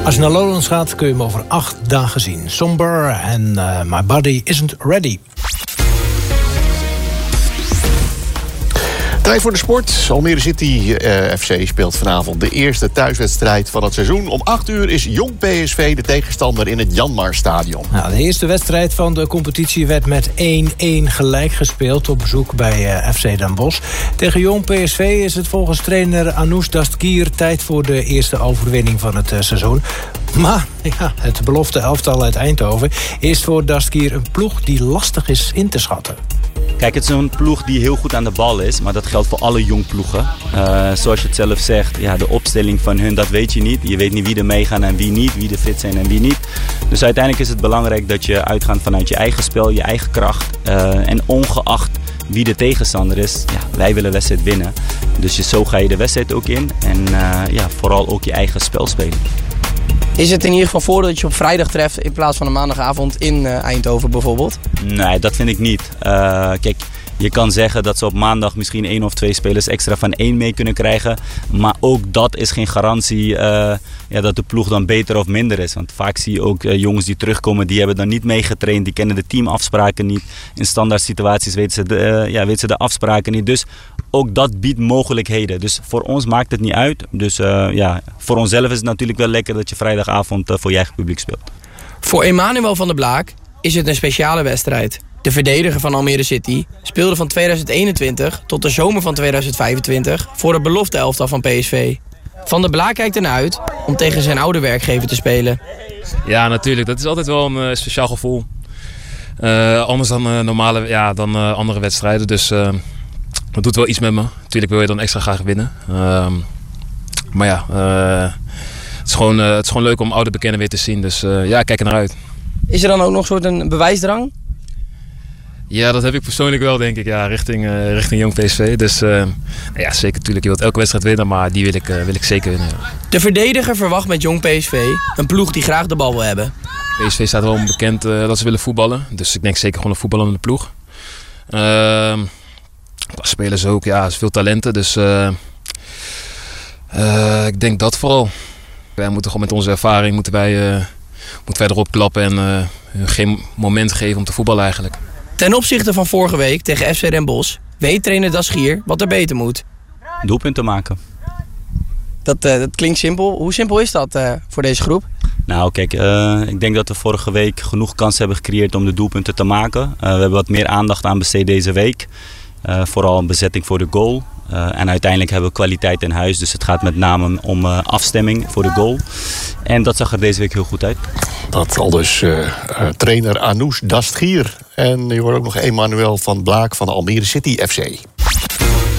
Als je naar Lowlands gaat, kun je hem over 8 dagen zien. Somber en My Body Isn't Ready. Tijd voor de sport. Almere City FC speelt vanavond de eerste thuiswedstrijd van het seizoen. Om 8 uur is Jong PSV de tegenstander in het Janmaarstadion. Nou, de eerste wedstrijd van de competitie werd met 1-1 gelijk gespeeld op bezoek bij FC Den Bosch. Tegen Jong PSV is het volgens trainer Anoush Dastgir tijd voor de eerste overwinning van het seizoen. Maar ja, het belofte elftal uit Eindhoven is voor Dastgir een ploeg die lastig is in te schatten. Kijk, het is een ploeg die heel goed aan de bal is, maar dat geldt voor alle jong ploegen. Zoals je het zelf zegt, ja, de opstelling van hun, dat weet je niet. Je weet niet wie er meegaan en wie niet, wie er fit zijn en wie niet. Dus uiteindelijk is het belangrijk dat je uitgaat vanuit je eigen spel, je eigen kracht. En ongeacht wie de tegenstander is, ja, wij willen de wedstrijd winnen. Dus zo ga je de wedstrijd ook in en vooral ook je eigen spel spelen. Is het in ieder geval voor dat je op vrijdag treft in plaats van een maandagavond in Eindhoven bijvoorbeeld? Nee, dat vind ik niet. Kijk, je kan zeggen dat ze op maandag misschien 1 of 2 spelers extra van 1 mee kunnen krijgen. Maar ook dat is geen garantie dat de ploeg dan beter of minder is. Want vaak zie je ook jongens die terugkomen, die hebben dan niet meegetraind. Die kennen de teamafspraken niet. In standaard situaties weten ze de afspraken niet. Dus ook dat biedt mogelijkheden. Dus voor ons maakt het niet uit. Dus voor onszelf is het natuurlijk wel lekker dat je vrijdagavond voor je eigen publiek speelt. Voor Emmanuel van der Blaak is het een speciale wedstrijd. De verdediger van Almere City speelde van 2021 tot de zomer van 2025 voor het belofte elftal van PSV. Van der Blaak kijkt ernaar uit om tegen zijn oude werkgever te spelen. Ja, natuurlijk. Dat is altijd wel een speciaal gevoel. Anders dan andere wedstrijden. Dus dat doet wel iets met me. Natuurlijk wil je dan extra graag winnen. Het is gewoon leuk om oude bekenden weer te zien. Dus ik kijk er naar uit. Is er dan ook nog een soort een bewijsdrang? Ja, dat heb ik persoonlijk wel, denk ik. Ja, richting Jong PSV. Dus zeker natuurlijk. Je wilt elke wedstrijd winnen, maar die wil ik zeker winnen. Ja. De verdediger verwacht met Jong PSV een ploeg die graag de bal wil hebben. PSV staat wel bekend dat ze willen voetballen. Dus ik denk zeker gewoon een voetballende ploeg. Spelers ook, ja, veel talenten. Dus ik denk dat vooral. Wij moeten gewoon met onze ervaring moeten wij erop klappen en hun geen moment geven om te voetballen eigenlijk. Ten opzichte van vorige week tegen FC Den Bosch weet trainer Dastgir wat er beter moet. Doelpunten maken. Dat klinkt simpel. Hoe simpel is dat voor deze groep? Nou kijk, ik denk dat we vorige week genoeg kansen hebben gecreëerd om de doelpunten te maken. We hebben wat meer aandacht aan besteed deze week. Vooral een bezetting voor de goal. En uiteindelijk hebben we kwaliteit in huis. Dus het gaat met name om afstemming voor de goal. En dat zag er deze week heel goed uit. Dat al dus trainer Anoush Dastgir. En je hoort ook nog Emmanuel van Blaak van Almere City FC.